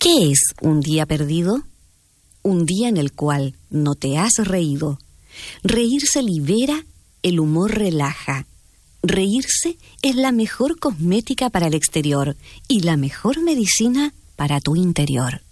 ¿Qué es un día perdido? Un día en el cual no te has reído. Reírse libera, el humor relaja. Reírse es la mejor cosmética para el exterior y la mejor medicina para tu interior.